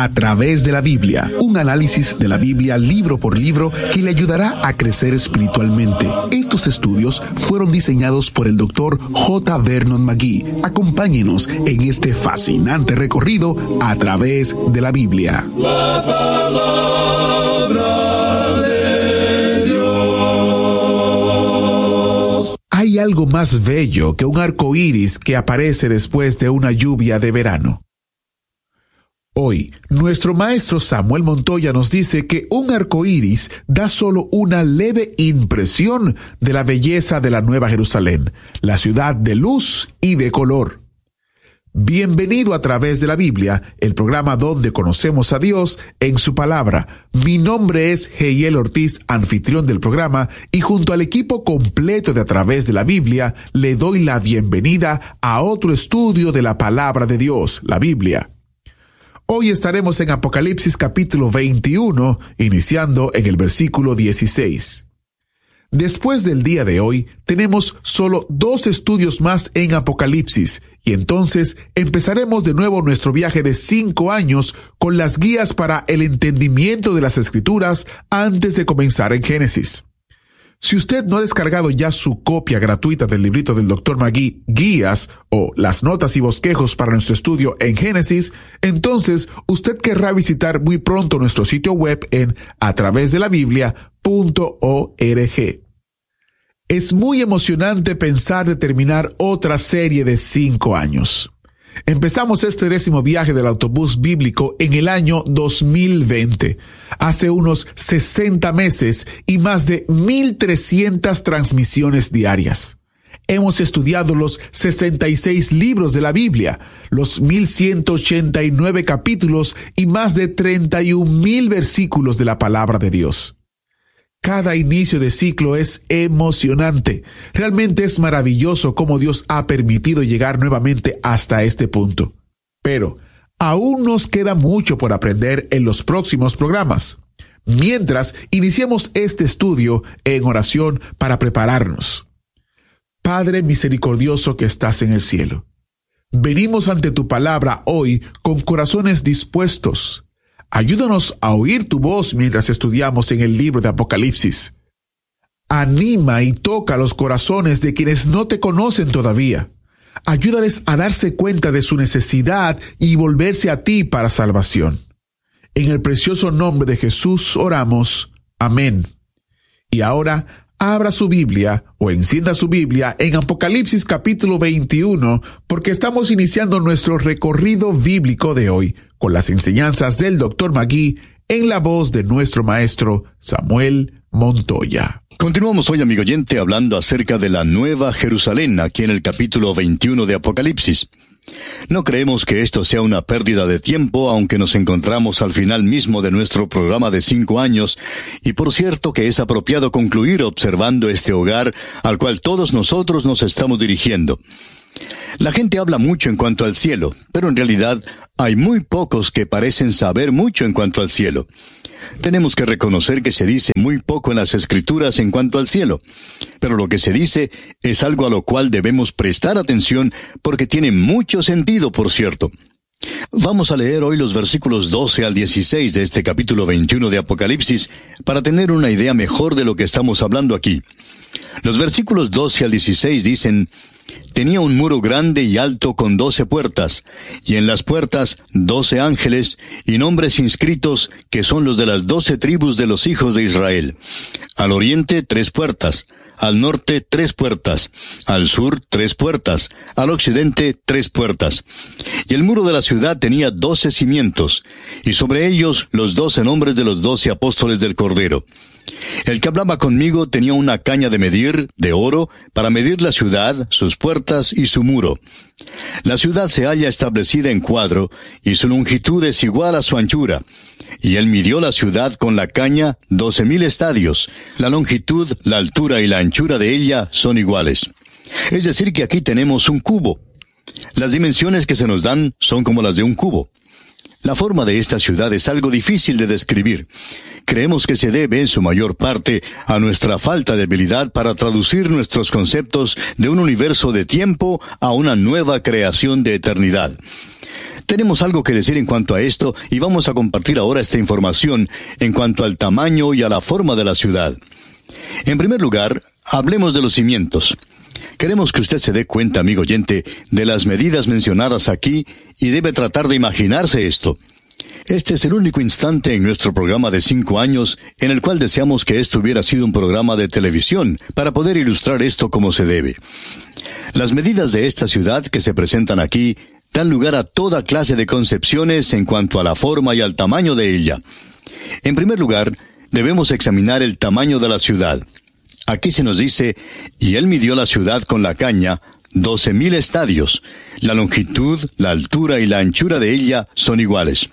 A través de la Biblia, un análisis de la Biblia libro por libro que le ayudará a crecer espiritualmente. Estos estudios fueron diseñados por el Dr. J. Vernon McGee. Acompáñenos en este fascinante recorrido a través de la Biblia. La palabra de Dios. Hay algo más bello que un arco iris que aparece después de una lluvia de verano. Hoy, nuestro maestro Samuel Montoya nos dice que un arco iris da solo una leve impresión de la belleza de la Nueva Jerusalén, la ciudad de luz y de color. Bienvenido a través de la Biblia, el programa donde conocemos a Dios en su palabra. Mi nombre es Heiel Ortiz, anfitrión del programa, y junto al equipo completo de A Través de la Biblia, le doy la bienvenida a otro estudio de la palabra de Dios, la Biblia. Hoy estaremos en Apocalipsis capítulo 21, iniciando en el versículo 16. Después del día de hoy, tenemos solo 2 estudios más en Apocalipsis, y entonces empezaremos de nuevo nuestro viaje de 5 años con las guías para el entendimiento de las Escrituras antes de comenzar en Génesis. Si usted no ha descargado ya su copia gratuita del librito del Dr. McGee, Guías o las notas y bosquejos para nuestro estudio en Génesis, entonces usted querrá visitar muy pronto nuestro sitio web en atravesdelabiblia.org. Es muy emocionante pensar de terminar otra serie de 5 años. Empezamos este 10º viaje del autobús bíblico en el año 2020, hace unos 60 meses y más de 1,300 transmisiones diarias. Hemos estudiado los 66 libros de la Biblia, los 1,189 capítulos y más de 31,000 versículos de la palabra de Dios. Cada inicio de ciclo es emocionante. Realmente es maravilloso cómo Dios ha permitido llegar nuevamente hasta este punto. Pero aún nos queda mucho por aprender en los próximos programas. Mientras iniciemos este estudio en oración para prepararnos. Padre misericordioso que estás en el cielo, venimos ante tu palabra hoy con corazones dispuestos. Ayúdanos a oír tu voz mientras estudiamos en el libro de Apocalipsis. Anima y toca los corazones de quienes no te conocen todavía. Ayúdales a darse cuenta de su necesidad y volverse a ti para salvación. En el precioso nombre de Jesús oramos. Amén. Y ahora, abra su Biblia o encienda su Biblia en Apocalipsis capítulo 21, porque estamos iniciando nuestro recorrido bíblico de hoy con las enseñanzas del Dr. McGee en la voz de nuestro maestro Samuel Montoya. Continuamos hoy, amigo oyente, hablando acerca de la Nueva Jerusalén, aquí en el capítulo 21 de Apocalipsis. No creemos que esto sea una pérdida de tiempo, aunque nos encontramos al final mismo de nuestro programa de 5 años, y por cierto que es apropiado concluir observando este hogar al cual todos nosotros nos estamos dirigiendo. La gente habla mucho en cuanto al cielo, pero en realidad hay muy pocos que parecen saber mucho en cuanto al cielo. Tenemos que reconocer que se dice muy poco en las Escrituras en cuanto al cielo, pero lo que se dice es algo a lo cual debemos prestar atención porque tiene mucho sentido, por cierto. Vamos a leer hoy los versículos 12 al 16 de este capítulo 21 de Apocalipsis para tener una idea mejor de lo que estamos hablando aquí. Los versículos 12 al 16 dicen: Tenía un muro grande y alto con 12 puertas, y en las puertas 12 ángeles, y nombres inscritos que son los de las 12 tribus de los hijos de Israel. Al oriente 3 puertas, al norte 3 puertas, al sur 3 puertas, al occidente 3 puertas. Y el muro de la ciudad tenía 12 cimientos, y sobre ellos los 12 nombres de los 12 apóstoles del Cordero. El que hablaba conmigo tenía una caña de medir, de oro, para medir la ciudad, sus puertas y su muro. La ciudad se halla establecida en cuadro, y su longitud es igual a su anchura. Y él midió la ciudad con la caña 12,000 estadios. La longitud, la altura y la anchura de ella son iguales. Es decir que aquí tenemos un cubo. Las dimensiones que se nos dan son como las de un cubo. La forma de esta ciudad es algo difícil de describir. Creemos que se debe en su mayor parte a nuestra falta de habilidad para traducir nuestros conceptos de un universo de tiempo a una nueva creación de eternidad. Tenemos algo que decir en cuanto a esto y vamos a compartir ahora esta información en cuanto al tamaño y a la forma de la ciudad. En primer lugar, hablemos de los cimientos. Queremos que usted se dé cuenta, amigo oyente, de las medidas mencionadas aquí y debe tratar de imaginarse esto. Este es el único instante en nuestro programa de 5 años en el cual deseamos que esto hubiera sido un programa de televisión para poder ilustrar esto como se debe. Las medidas de esta ciudad que se presentan aquí dan lugar a toda clase de concepciones en cuanto a la forma y al tamaño de ella. En primer lugar, debemos examinar el tamaño de la ciudad. Aquí se nos dice, y él midió la ciudad con la caña, 12,000 estadios. La longitud, la altura y la anchura de ella son iguales.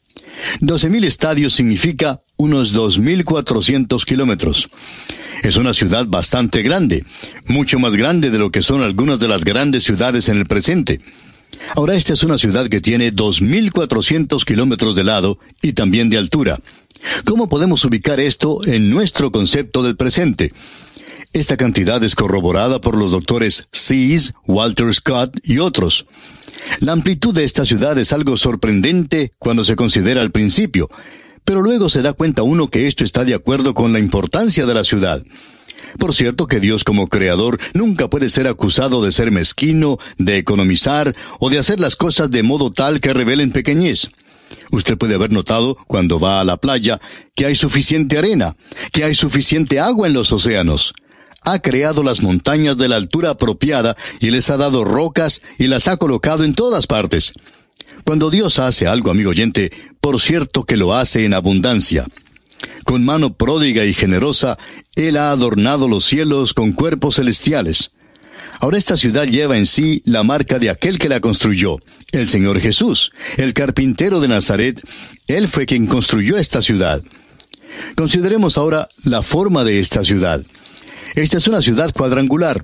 12,000 estadios significa unos 2,400 kilómetros. Es una ciudad bastante grande, mucho más grande de lo que son algunas de las grandes ciudades en el presente. Ahora esta es una ciudad que tiene 2,400 kilómetros de lado y también de altura. ¿Cómo podemos ubicar esto en nuestro concepto del presente? Esta cantidad es corroborada por los doctores Seas, Walter Scott y otros. La amplitud de esta ciudad es algo sorprendente cuando se considera al principio, pero luego se da cuenta uno que esto está de acuerdo con la importancia de la ciudad. Por cierto que Dios como creador nunca puede ser acusado de ser mezquino, de economizar o de hacer las cosas de modo tal que revelen pequeñez. Usted puede haber notado, cuando va a la playa, que hay suficiente arena, que hay suficiente agua en los océanos. Ha creado las montañas de la altura apropiada y les ha dado rocas y las ha colocado en todas partes. Cuando Dios hace algo, amigo oyente, por cierto que lo hace en abundancia. Con mano pródiga y generosa, Él ha adornado los cielos con cuerpos celestiales. Ahora esta ciudad lleva en sí la marca de aquel que la construyó, el Señor Jesús, el carpintero de Nazaret. Él fue quien construyó esta ciudad. Consideremos ahora la forma de esta ciudad. Esta es una ciudad cuadrangular.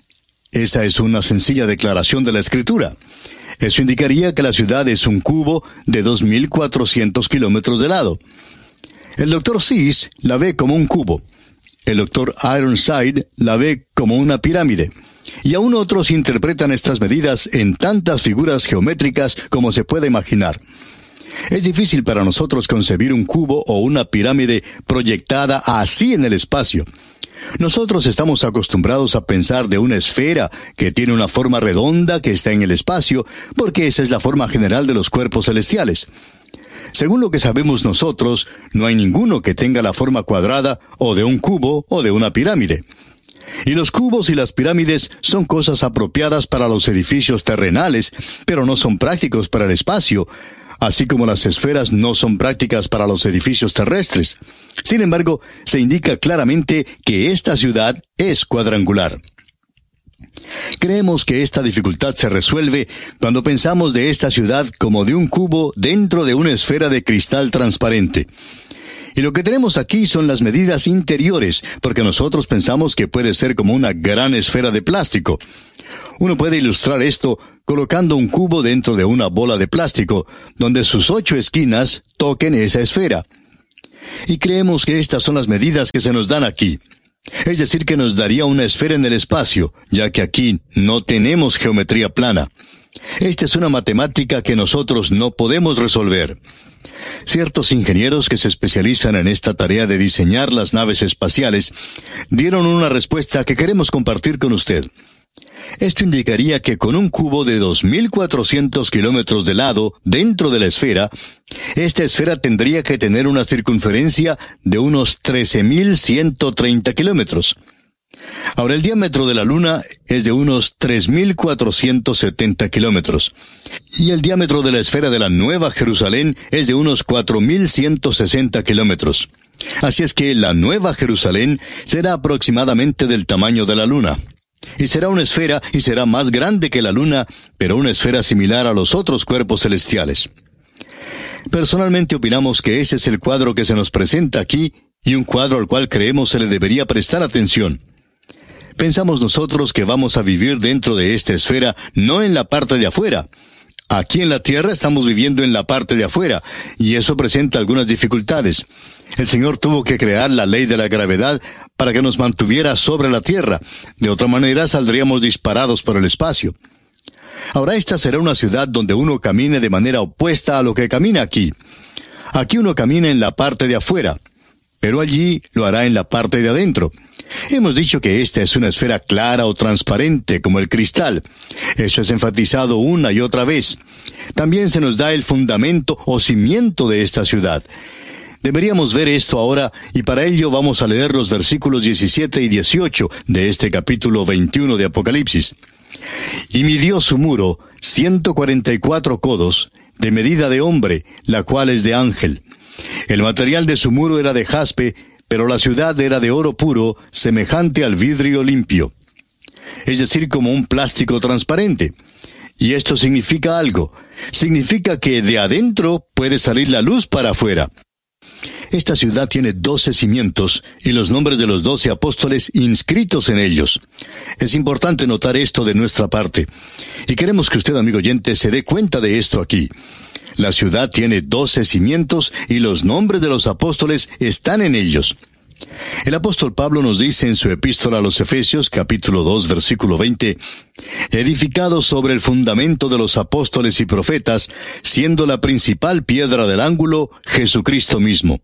Esa es una sencilla declaración de la Escritura. Eso indicaría que la ciudad es un cubo de 2,400 kilómetros de lado. El doctor Seas la ve como un cubo. El doctor Ironside la ve como una pirámide. Y aún otros interpretan estas medidas en tantas figuras geométricas como se puede imaginar. Es difícil para nosotros concebir un cubo o una pirámide proyectada así en el espacio. Nosotros estamos acostumbrados a pensar de una esfera que tiene una forma redonda que está en el espacio, porque esa es la forma general de los cuerpos celestiales. Según lo que sabemos nosotros, no hay ninguno que tenga la forma cuadrada o de un cubo o de una pirámide. Y los cubos y las pirámides son cosas apropiadas para los edificios terrenales, pero no son prácticos para el espacio, así como las esferas no son prácticas para los edificios terrestres. Sin embargo, se indica claramente que esta ciudad es cuadrangular. Creemos que esta dificultad se resuelve cuando pensamos de esta ciudad como de un cubo dentro de una esfera de cristal transparente. Y lo que tenemos aquí son las medidas interiores, porque nosotros pensamos que puede ser como una gran esfera de plástico. Uno puede ilustrar esto colocando un cubo dentro de una bola de plástico, donde sus 8 esquinas toquen esa esfera. Y creemos que estas son las medidas que se nos dan aquí. Es decir, que nos daría una esfera en el espacio, ya que aquí no tenemos geometría plana. Esta es una matemática que nosotros no podemos resolver. Ciertos ingenieros que se especializan en esta tarea de diseñar las naves espaciales dieron una respuesta que queremos compartir con usted. Esto indicaría que con un cubo de 2,400 kilómetros de lado dentro de la esfera, esta esfera tendría que tener una circunferencia de unos 13,130 kilómetros. Ahora el diámetro de la Luna es de unos 3,470 kilómetros. Y el diámetro de la esfera de la Nueva Jerusalén es de unos 4,160 kilómetros. Así es que la Nueva Jerusalén será aproximadamente del tamaño de la Luna. Y será una esfera y será más grande que la Luna, pero una esfera similar a los otros cuerpos celestiales. Personalmente opinamos que ese es el cuadro que se nos presenta aquí y un cuadro al cual creemos se le debería prestar atención. Pensamos nosotros que vamos a vivir dentro de esta esfera, no en la parte de afuera. Aquí en la Tierra estamos viviendo en la parte de afuera, y eso presenta algunas dificultades. El Señor tuvo que crear la ley de la gravedad para que nos mantuviera sobre la Tierra. De otra manera saldríamos disparados por el espacio. Ahora esta será una ciudad donde uno camine de manera opuesta a lo que camina aquí. Aquí uno camina en la parte de afuera, pero allí lo hará en la parte de adentro. Hemos dicho que esta es una esfera clara o transparente, como el cristal. Eso es enfatizado una y otra vez. También se nos da el fundamento o cimiento de esta ciudad. Deberíamos ver esto ahora, y para ello vamos a leer los versículos 17 y 18 de este capítulo 21 de Apocalipsis. Y midió su muro 144 codos, de medida de hombre, la cual es de ángel. El material de su muro era de jaspe, pero la ciudad era de oro puro, semejante al vidrio limpio. Es decir, como un plástico transparente. Y esto significa algo. Significa que de adentro puede salir la luz para afuera. Esta ciudad tiene 12 cimientos y los nombres de los 12 apóstoles inscritos en ellos. Es importante notar esto de nuestra parte. Y queremos que usted, amigo oyente, se dé cuenta de esto aquí. La ciudad tiene 12 cimientos y los nombres de los apóstoles están en ellos. El apóstol Pablo nos dice en su epístola a los Efesios, capítulo 2, versículo 20, edificado sobre el fundamento de los apóstoles y profetas, siendo la principal piedra del ángulo, Jesucristo mismo.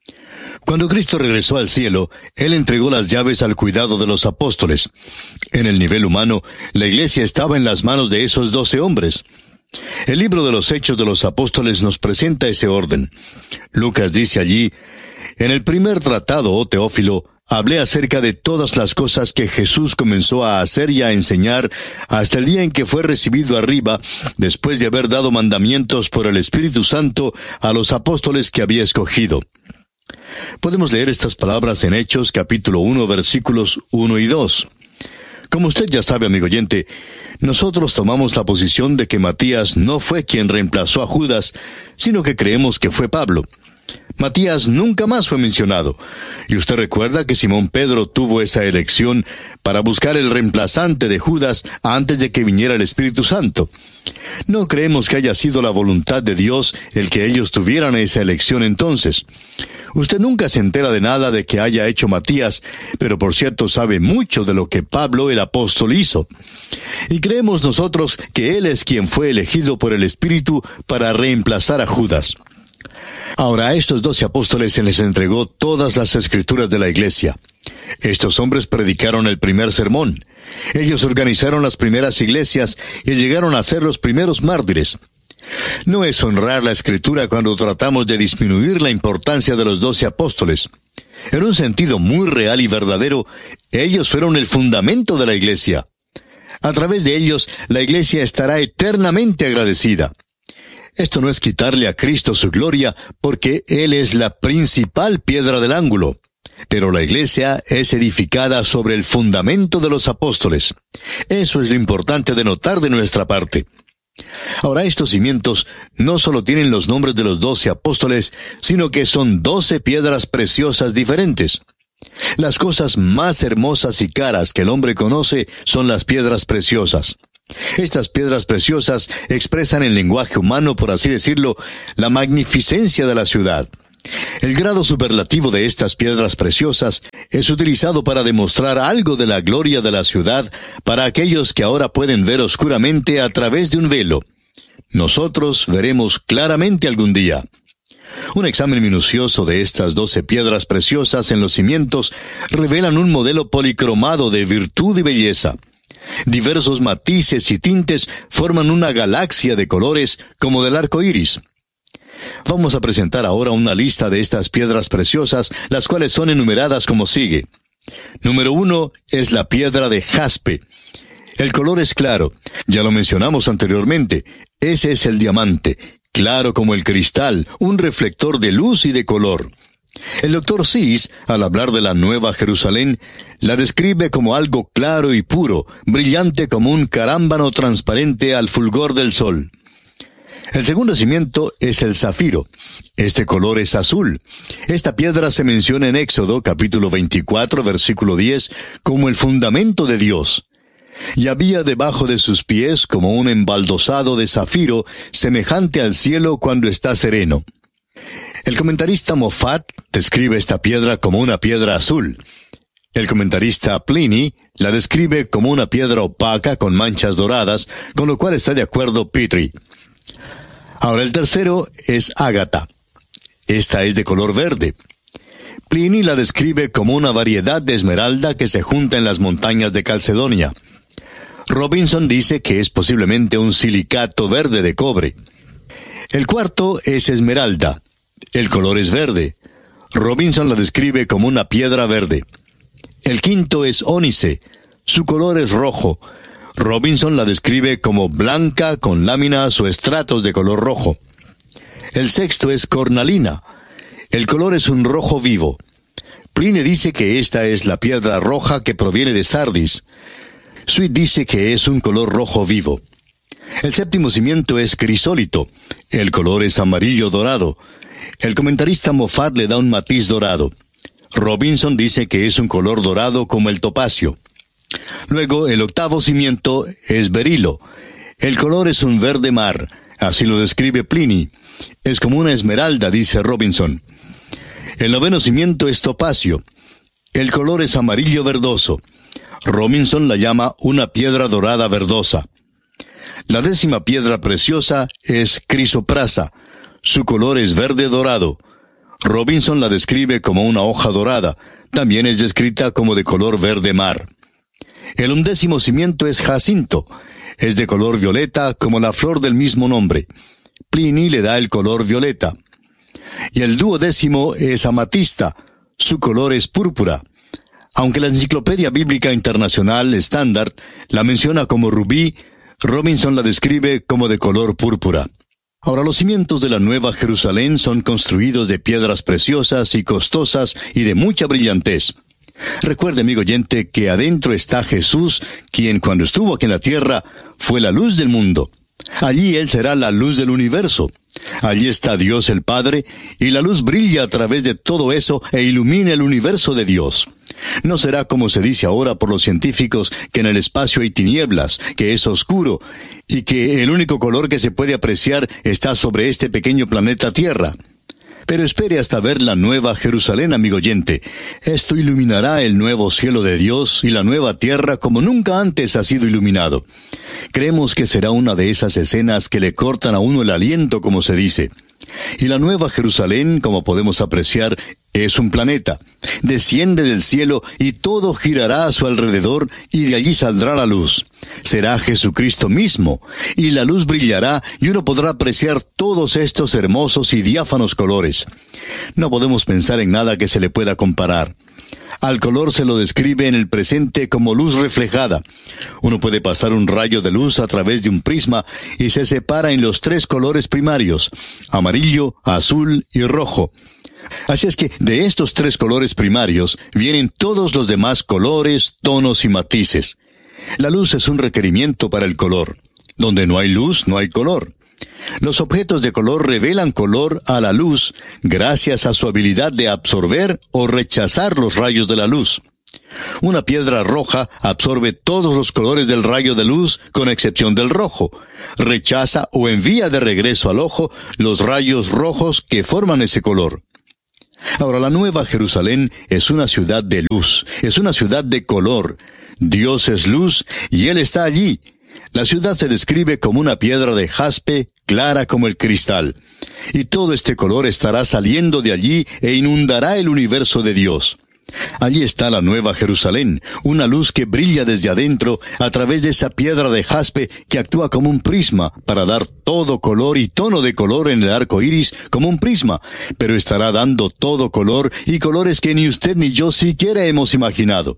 Cuando Cristo regresó al cielo, Él entregó las llaves al cuidado de los apóstoles. En el nivel humano, la iglesia estaba en las manos de esos 12 hombres. El libro de los Hechos de los Apóstoles nos presenta ese orden. Lucas dice allí, en el primer tratado, oh Teófilo, hablé acerca de todas las cosas que Jesús comenzó a hacer y a enseñar hasta el día en que fue recibido arriba, después de haber dado mandamientos por el Espíritu Santo a los apóstoles que había escogido. Podemos leer estas palabras en Hechos, capítulo 1, versículos 1 y 2. Como usted ya sabe, amigo oyente, nosotros tomamos la posición de que Matías no fue quien reemplazó a Judas, sino que creemos que fue Pablo. Matías nunca más fue mencionado. Y usted recuerda que Simón Pedro tuvo esa elección para buscar el reemplazante de Judas antes de que viniera el Espíritu Santo. No creemos que haya sido la voluntad de Dios el que ellos tuvieran esa elección entonces. Usted nunca se entera de nada de que haya hecho Matías, pero por cierto sabe mucho de lo que Pablo el apóstol hizo. Y creemos nosotros que él es quien fue elegido por el Espíritu para reemplazar a Judas. Ahora a estos 12 apóstoles se les entregó todas las escrituras de la iglesia. Estos hombres predicaron el primer sermón. Ellos organizaron las primeras iglesias y llegaron a ser los primeros mártires. No es honrar la escritura cuando tratamos de disminuir la importancia de los 12 apóstoles. En un sentido muy real y verdadero, ellos fueron el fundamento de la iglesia. A través de ellos, la iglesia estará eternamente agradecida. Esto no es quitarle a Cristo su gloria, porque Él es la principal piedra del ángulo. Pero la iglesia es edificada sobre el fundamento de los apóstoles. Eso es lo importante de notar de nuestra parte. Ahora estos cimientos no solo tienen los nombres de los 12 apóstoles, sino que son 12 piedras preciosas diferentes. Las cosas más hermosas y caras que el hombre conoce son las piedras preciosas. Estas piedras preciosas expresan en lenguaje humano, por así decirlo, la magnificencia de la ciudad. El grado superlativo de estas piedras preciosas es utilizado para demostrar algo de la gloria de la ciudad para aquellos que ahora pueden ver oscuramente a través de un velo. Nosotros veremos claramente algún día. Un examen minucioso de estas 12 piedras preciosas en los cimientos revelan un modelo policromado de virtud y belleza. Diversos matices y tintes forman una galaxia de colores como del arco iris. Vamos a presentar ahora una lista de estas piedras preciosas, las cuales son enumeradas como sigue. Número 1 es la piedra de jaspe. El color es claro, ya lo mencionamos anteriormente. Ese es el diamante, claro como el cristal, un reflector de luz y de color. El Dr. Seuss, al hablar de la Nueva Jerusalén, la describe como algo claro y puro, brillante como un carámbano transparente al fulgor del sol. El segundo cimiento es el zafiro. Este color es azul. Esta piedra se menciona en Éxodo, capítulo 24, versículo 10, como el fundamento de Dios. Y había debajo de sus pies como un embaldosado de zafiro, semejante al cielo cuando está sereno. El comentarista Moffat describe esta piedra como una piedra azul. El comentarista Pliny la describe como una piedra opaca con manchas doradas, con lo cual está de acuerdo Petrie. Ahora el tercero es ágata. Esta es de color verde. Pliny la describe como una variedad de esmeralda que se junta en las montañas de Calcedonia. Robinson dice que es posiblemente un silicato verde de cobre. El cuarto es esmeralda. El color es verde. Robinson la describe como una piedra verde. El quinto es ónice. Su color es rojo. Robinson la describe como blanca con láminas o estratos de color rojo. El sexto es cornalina. El color es un rojo vivo. Pliny dice que esta es la piedra roja que proviene de Sardis. Sweet dice que es un color rojo vivo. El séptimo cimiento es crisólito. El color es amarillo dorado. El comentarista Moffat le da un matiz dorado. Robinson dice que es un color dorado como el topacio. Luego, el octavo cimiento es berilo. El color es un verde mar. Así lo describe Pliny. Es como una esmeralda, dice Robinson. El noveno cimiento es topacio. El color es amarillo verdoso. Robinson la llama una piedra dorada verdosa. La décima piedra preciosa es crisoprasa. Su color es verde dorado. Robinson la describe como una hoja dorada. También es descrita como de color verde mar. El undécimo cimiento es jacinto. Es de color violeta como la flor del mismo nombre. Pliny le da el color violeta. Y el duodécimo es amatista. Su color es púrpura. Aunque la Enciclopedia Bíblica Internacional estándar la menciona como rubí, Robinson la describe como de color púrpura. Ahora, los cimientos de la Nueva Jerusalén son construidos de piedras preciosas y costosas y de mucha brillantez. Recuerde, amigo oyente, que adentro está Jesús, quien cuando estuvo aquí en la tierra fue la luz del mundo. Allí Él será la luz del universo. Allí está Dios el Padre, y la luz brilla a través de todo eso e ilumina el universo de Dios. No será como se dice ahora por los científicos, que en el espacio hay tinieblas, que es oscuro, y que el único color que se puede apreciar está sobre este pequeño planeta Tierra. Pero espere hasta ver la Nueva Jerusalén, amigo oyente. Esto iluminará el nuevo cielo de Dios y la nueva tierra como nunca antes ha sido iluminado. Creemos que será una de esas escenas que le cortan a uno el aliento, como se dice. Y la Nueva Jerusalén, como podemos apreciar, es un planeta. Desciende del cielo y todo girará a su alrededor y de allí saldrá la luz. Será Jesucristo mismo, y la luz brillará y uno podrá apreciar todos estos hermosos y diáfanos colores. No podemos pensar en nada que se le pueda comparar. Al color se lo describe en el presente como luz reflejada. Uno puede pasar un rayo de luz a través de un prisma y se separa en los tres colores primarios: amarillo, azul y rojo. Así es que de estos tres colores primarios vienen todos los demás colores, tonos y matices. La luz es un requerimiento para el color. Donde no hay luz, no hay color. Los objetos de color revelan color a la luz gracias a su habilidad de absorber o rechazar los rayos de la luz. Una piedra roja absorbe todos los colores del rayo de luz, con excepción del rojo. Rechaza o envía de regreso al ojo los rayos rojos que forman ese color. Ahora, la Nueva Jerusalén es una ciudad de luz, es una ciudad de color. Dios es luz y Él está allí. La ciudad se describe como una piedra de jaspe, clara como el cristal. Y todo este color estará saliendo de allí e inundará el universo de Dios. Allí está la Nueva Jerusalén, una luz que brilla desde adentro a través de esa piedra de jaspe que actúa como un prisma para dar todo color y tono de color en el arco iris como un prisma, pero estará dando todo color y colores que ni usted ni yo siquiera hemos imaginado.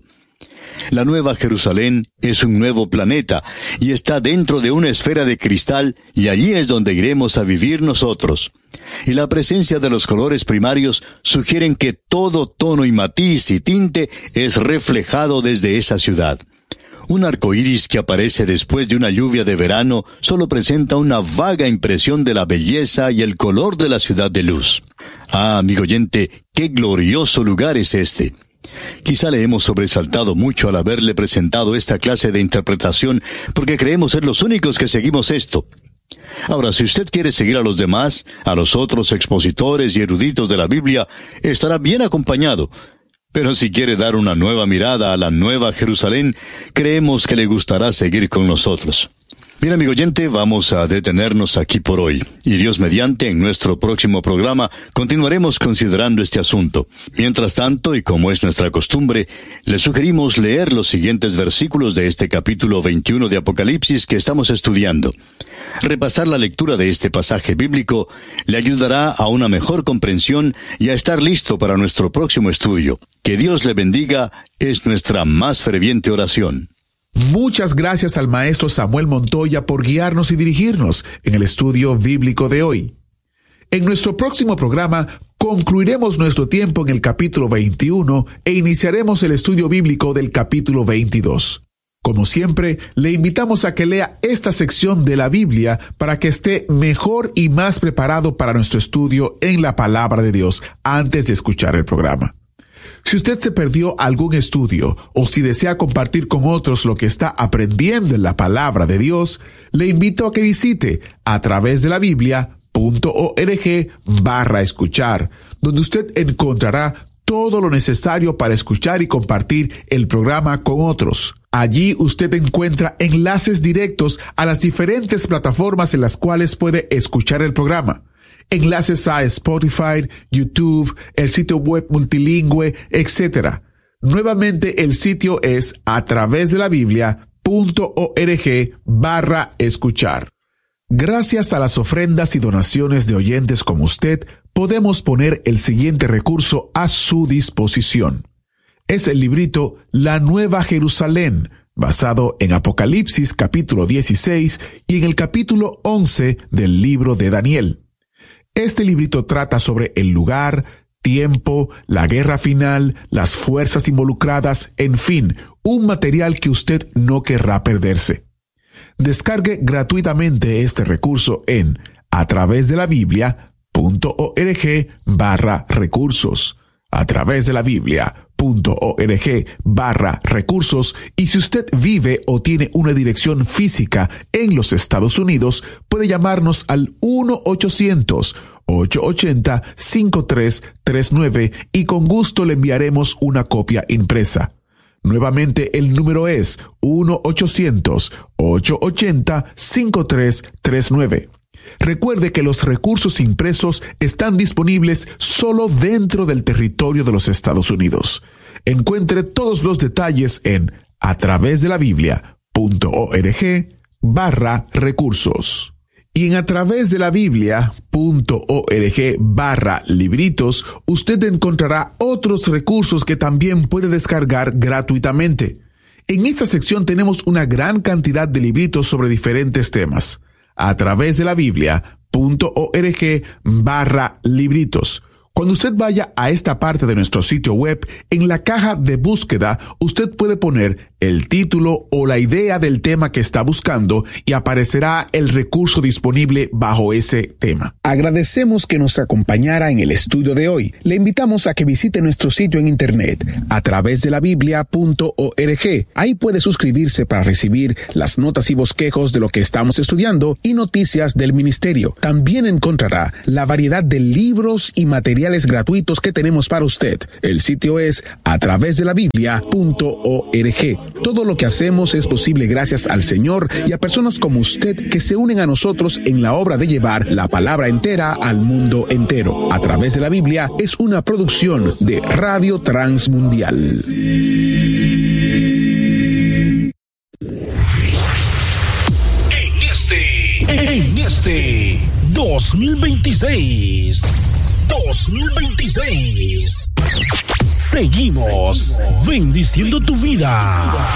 La Nueva Jerusalén es un nuevo planeta y está dentro de una esfera de cristal, y allí es donde iremos a vivir nosotros. Y la presencia de los colores primarios sugieren que todo tono y matiz y tinte es reflejado desde esa ciudad. Un arco iris que aparece después de una lluvia de verano solo presenta una vaga impresión de la belleza y el color de la ciudad de luz. Ah, amigo oyente, qué glorioso lugar es este. Quizá le hemos sobresaltado mucho al haberle presentado esta clase de interpretación, porque creemos ser los únicos que seguimos esto. Ahora, si usted quiere seguir a los demás, a los otros expositores y eruditos de la Biblia, estará bien acompañado. Pero si quiere dar una nueva mirada a la Nueva Jerusalén, creemos que le gustará seguir con nosotros. Bien, amigo oyente, vamos a detenernos aquí por hoy. Y Dios mediante, en nuestro próximo programa, continuaremos considerando este asunto. Mientras tanto, y como es nuestra costumbre, le sugerimos leer los siguientes versículos de este capítulo 21 de Apocalipsis que estamos estudiando. Repasar la lectura de este pasaje bíblico le ayudará a una mejor comprensión y a estar listo para nuestro próximo estudio. Que Dios le bendiga es nuestra más ferviente oración. Muchas gracias al maestro Samuel Montoya por guiarnos y dirigirnos en el estudio bíblico de hoy. En nuestro próximo programa concluiremos nuestro tiempo en el capítulo 21 e iniciaremos el estudio bíblico del capítulo 22. Como siempre, le invitamos a que lea esta sección de la Biblia para que esté mejor y más preparado para nuestro estudio en la palabra de Dios antes de escuchar el programa. Si usted se perdió algún estudio o si desea compartir con otros lo que está aprendiendo en la palabra de Dios, le invito a que visite a través de la Biblia.org/escuchar, donde usted encontrará todo lo necesario para escuchar y compartir el programa con otros. Allí usted encuentra enlaces directos a las diferentes plataformas en las cuales puede escuchar el programa. Enlaces a Spotify, YouTube, el sitio web multilingüe, etc. Nuevamente el sitio es a través de la Biblia.org/escuchar. Gracias a las ofrendas y donaciones de oyentes como usted, podemos poner el siguiente recurso a su disposición. Es el librito La Nueva Jerusalén, basado en Apocalipsis capítulo 16 y en el capítulo 11 del libro de Daniel. Este librito trata sobre el lugar, tiempo, la guerra final, las fuerzas involucradas, en fin, un material que usted no querrá perderse. Descargue gratuitamente este recurso en a través de la Biblia.org/recursos. A través de la Biblia.org/recursos, y si usted vive o tiene una dirección física en los Estados Unidos, puede llamarnos al 1-800-880-5339 y con gusto le enviaremos una copia impresa. Nuevamente el número es 1-800-880-5339. Recuerde que los recursos impresos están disponibles solo dentro del territorio de los Estados Unidos. Encuentre todos los detalles en a través de la Biblia.org/recursos. Y en a través de la Biblia.org/libritos, usted encontrará otros recursos que también puede descargar gratuitamente. En esta sección tenemos una gran cantidad de libritos sobre diferentes temas. A través de la Biblia.org/libritos. Cuando usted vaya a esta parte de nuestro sitio web, en la caja de búsqueda, usted puede poner el título o la idea del tema que está buscando y aparecerá el recurso disponible bajo ese tema. Agradecemos que nos acompañara en el estudio de hoy. Le invitamos a que visite nuestro sitio en internet a través de la Biblia.org. Ahí puede suscribirse para recibir las notas y bosquejos de lo que estamos estudiando y noticias del ministerio. También encontrará la variedad de libros y materiales gratuitos que tenemos para usted. El sitio es a través de la Biblia.org. Todo lo que hacemos es posible gracias al Señor y a personas como usted que se unen a nosotros en la obra de llevar la palabra entera al mundo entero. A través de la Biblia es una producción de Radio Transmundial. En este 2026, seguimos bendiciendo tu vida.